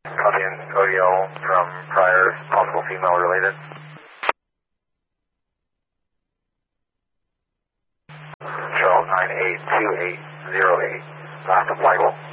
Copy in ODL from prior, possible female related. Charles 982808, last applicable.